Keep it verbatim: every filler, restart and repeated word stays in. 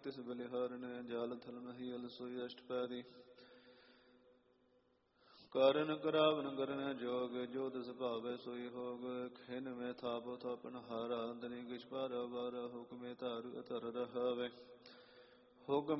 ਤਿਸ ਬਲਿਹਾਰਨ ਜਲ ਥਲ ਮਹੀਲ ਸੋਈ ਅਸ਼ਟਪੈਦੀ ਕਾਰਨ ਕਰਾਵਨ ਕਰਨ ਜੋਗ ਜੋ ਤਿਸ ਭਾਵੈ ਸੋਈ ਹੋਗ ਖਿਨ ਮੈਂ ਥਾਪੋ ਥਾਪਨ ਹਾਰਾ ਅੰਦਨੀ ਕਿਛ ਪਾਰਾ ਵਾਰਾ ਹੁਕਮੇ ਧਾਰ ਅਧਰ ਰਹਾਵੇ ਹੁਕਮ